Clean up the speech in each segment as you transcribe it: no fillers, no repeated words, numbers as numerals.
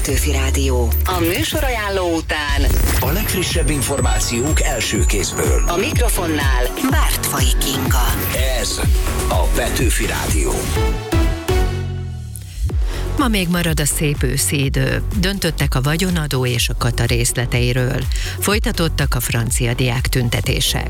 Petőfi Rádió. A műsorajánló után a legfrissebb információk első kézből. a mikrofonnál Bártfai Kinga. Ez a Petőfi Rádió. Ma még marad a szép őszi idő. Döntöttek a vagyonadó és a kata részleteiről. Folytatódtak a francia diák tüntetések.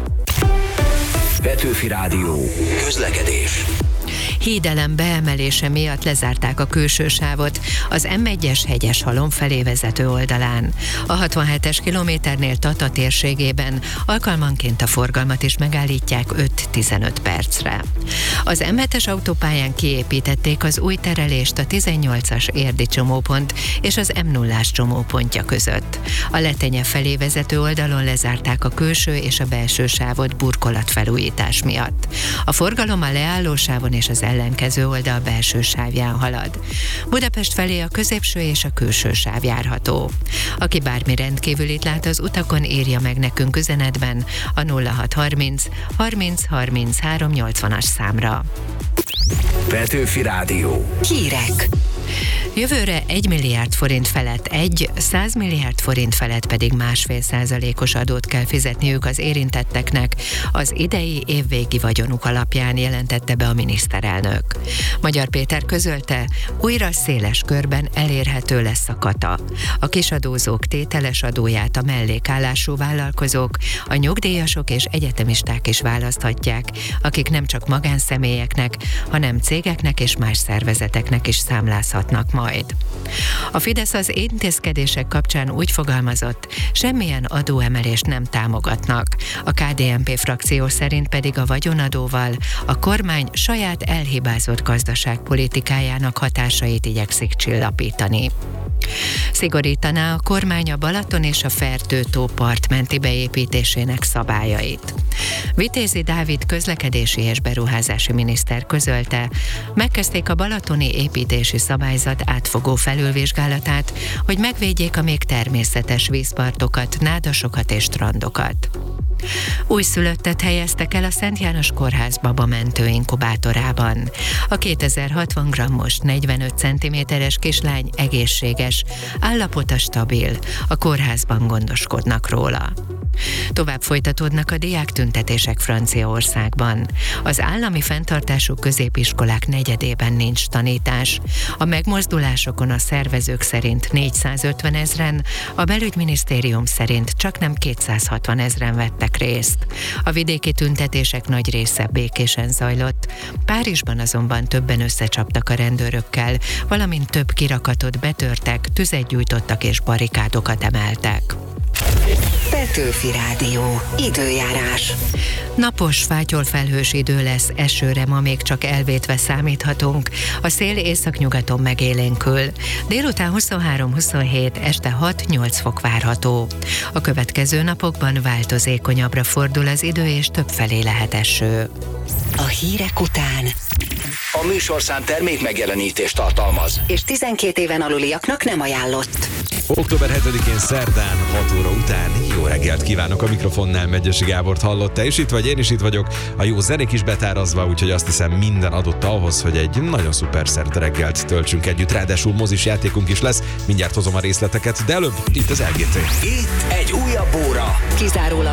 Petőfi Rádió. Közlekedés. Hídelem beemelése miatt lezárták a külső sávot az M1-es Hegyeshalom felé vezető oldalán. A 67-es kilométernél Tata térségében alkalmanként a forgalmat is megállítják 5-15 percre. Az M7-es autópályán kiépítették az új terelést a 18-as érdi csomópont és az M0-ás csomópontja között. A Letenye felé vezető oldalon lezárták a külső és a belső sávot burkolatfelújítás miatt. A forgalom a leállósávon és az ellenkező oldal belső sávján halad. Budapest felé a középső és a külső sáv járható. Aki bármi rendkívülit lát az utakon, írja meg nekünk üzenetben a 0630 30 33 80-as számra. Petőfi Rádió. Hírek. Jövőre 1 milliárd forint felett 100 milliárd forint felett pedig 1,5%-os adót kell fizetniük az érintetteknek az idei évvégi vagyonuk alapján, jelentette be a miniszterelnök. Magyar Péter közölte, újra széles körben elérhető lesz a kata. A kisadózók tételes adóját a mellékállású vállalkozók, a nyugdíjasok és egyetemisták is választhatják, akik nem csak magánszemélyeknek, hanem cégeknek és más szervezeteknek is számlázhatnak majd. A Fidesz az intézkedések kapcsán úgy fogalmazott, semmilyen adóemelést nem támogatnak. A KDNP frakció szerint pedig a vagyonadóval a kormány saját elhibázott gazdaságpolitikájának hatásait igyekszik csillapítani. Szigorítaná a kormány a Balaton és a Fertő-tó partmenti beépítésének szabályait. Vitézi Dávid közlekedési és beruházási miniszter közölte, megkezdték a balatoni építési szabályzat átfogó felülvizsgálatát, hogy megvédjék a még természetes vízpartokat, nádasokat és strandokat. Újszülöttet helyeztek el a Szent János Kórház babamentő inkubátorában. A 2060 grammos, 45 cm-es kislány egészséges, állapota stabil, a kórházban gondoskodnak róla. Tovább folytatódnak a diáktüntetések Franciaországban. Az állami fenntartású középiskolák negyedében nincs tanítás. A megmozdulásokon a szervezők szerint 450 000-en, a belügyminisztérium szerint csak nem 260 000-en vettek részt. A vidéki tüntetések nagy része békésen zajlott. Párizsban azonban többen összecsaptak a rendőrökkel, valamint több kirakatot betörtek, tüzet gyújtottak és barikádokat emeltek. Petőfi Rádió. Időjárás. Napos, fátyolfelhős idő lesz, esőre ma még csak elvétve számíthatunk. A szél északnyugaton megélénkül. Délután 23-27, este 6-8 fok várható. A következő napokban változékonyabbra fordul az idő, és többfelé lehet eső. A hírek után A műsorszám termék megjelenítést tartalmaz. és 12 éven aluliaknak nem ajánlott. Október 7-én szerdán 6 óra után jó reggelt kívánok, a mikrofonnál Megyesi Gábort hallotta, és itt vagy, én is itt vagyok, a jó zenék is betárazva, úgyhogy azt hiszem minden adott ahhoz, hogy egy nagyon szuper szert reggelt töltsünk együtt, ráadásul mozis játékunk is lesz, mindjárt hozom a részleteket, de előbb itt az LGT. Itt egy újabb óra. Kizárólag